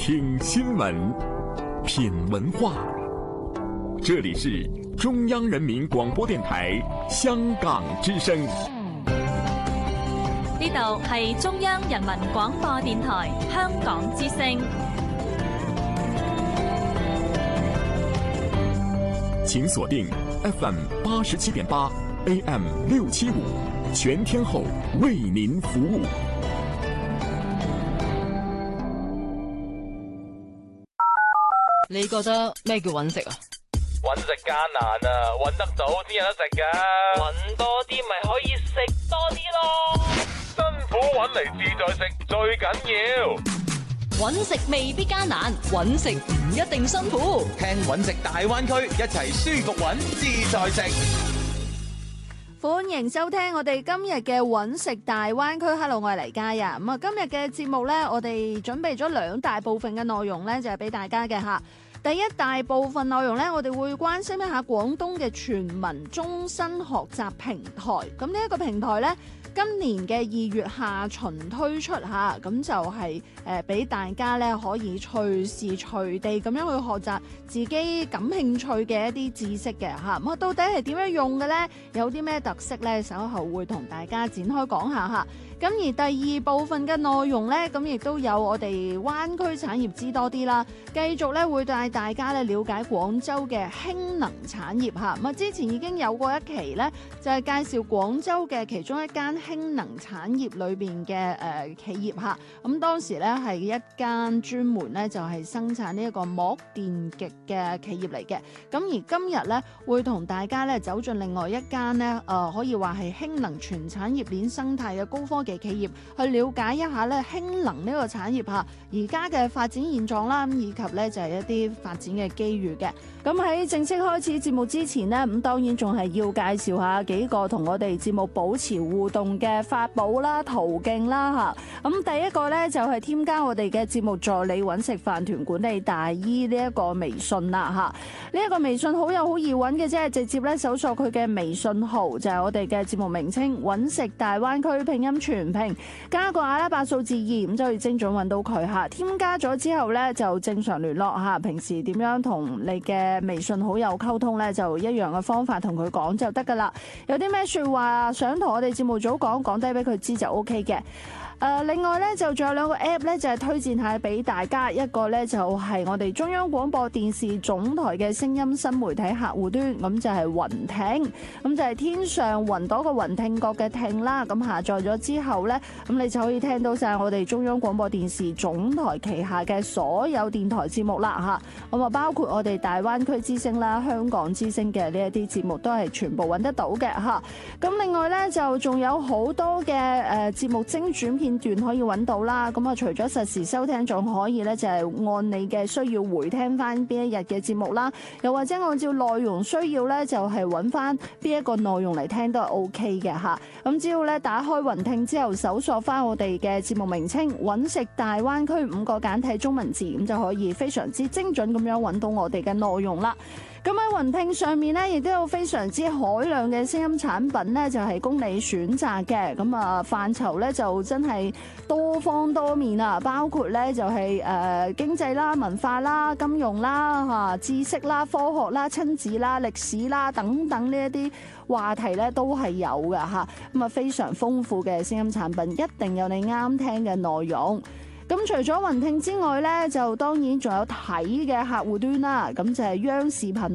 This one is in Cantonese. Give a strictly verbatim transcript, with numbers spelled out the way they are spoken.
听新闻，品文化。这里是中央人民广播電台香港之聲。 呢度係中央人民廣播電台香港之聲。 請鎖定 F M 八十七點八 A M 六七五，全天候為您服務。 你覺得咩叫揾食啊？ 揾食艱難啊，揾得到先有得食噶。揾多啲咪可以食多啲咯。辛苦揾嚟自在食最緊要。 揾食未必艱難，揾食唔一定辛苦。 聽揾食大灣區，一齊舒服揾自在食。 歡迎收聽我哋今日嘅揾食大灣區。Hello， 我係黎嘉呀。咁啊，今日嘅節目呢，我哋準備咗兩大部分嘅內容呢，就係俾大家嘅吓。第一大部分內容呢，我哋會關心一下廣東嘅全民終身學習平台。咁呢一個平台呢，今年嘅二月下旬推出吓，咁就係誒俾大家咧可以隨時隨地咁樣去學習自己感興趣嘅一啲知識嘅吓。咁啊，到底係點樣用嘅呢？有啲咩特色呢？稍後會同大家展開講下吓。咁而第二部分嘅內容呢，咁亦都有我哋灣區產業知多啲啦。繼續咧會帶大家咧了解廣州嘅氫能產業嚇。咁啊，之前已經有過一期呢，就係介紹廣州嘅其中一間氫能產業裏邊嘅誒企業嚇。咁當時咧係一間專門咧就係生產呢一個膜電極嘅企業嚟嘅。咁而今日咧會同大家咧走進另外一間呢，誒可以話係氫能全產業鏈生態嘅高科技嘅企業，去了解一下咧氫能呢個產業吓而家嘅發展現狀啦，以及咧就係一啲發展嘅機遇嘅。咁喺正式開始節目之前呢，咁當然仲係要介紹下幾個同我哋節目保持互動嘅法寶啦、途徑啦吓。咁第一個咧就係添加我哋嘅節目助理揾食飯團管理大姨呢一個微信啦吓。呢一個微信好有好易揾嘅啫，直接咧搜索佢嘅微信號就係我哋嘅節目名稱揾食大灣區拼音全拼加個阿拉伯數字二，咁就可以精準揾到佢吓。添加咗之後咧就正常聯絡吓，平時點樣同你嘅微信好友溝通咧，就一樣嘅方法同佢講就得噶啦。有啲咩說話想同我哋節目組講，講低俾佢知就 O K 嘅。誒、呃，另外咧就仲有兩個 app 咧，就係、是、推薦下俾大家。一個咧就係、是、我哋中央廣播電視總台嘅聲音新媒體客戶端，咁就係雲聽，咁就係天上雲朵個雲聽覺嘅聽啦。咁下載咗之後咧，咁你就可以聽到晒我哋中央廣播電視總台旗下嘅所有電台節目啦吓。咁啊，包括我哋大灣區之聲啦、香港之聲嘅呢一啲節目都係全部揾得到嘅吓。咁另外咧就仲有好多嘅誒節目精選片片段可以揾到啦，咁啊除咗實時收聽，仲可以咧就係按你嘅需要回聽翻邊一日嘅節目啦，又或者按照內容需要咧就係揾翻邊一個內容嚟聽都係 O K 嘅吓。咁只要咧打開雲聽之後，搜索翻我哋嘅節目名稱揾食大灣區五個簡體中文字，咁就可以非常之精準咁樣揾到我哋嘅內容啦。咁喺雲聽上面咧，亦都有非常之海量嘅聲音產品咧，就係供你選擇嘅。咁啊，範疇咧就真係多方多面啊，包括咧就係誒經濟啦、文化啦、金融啦、嚇知識啦、科學啦、親子啦、歷史啦等等呢一啲話題咧都係有嘅嚇。咁啊，非常豐富嘅聲音產品，一定有你啱聽嘅內容。咁除咗雲聽之外咧，就當然仲有睇嘅客戶端啦。咁就係央視頻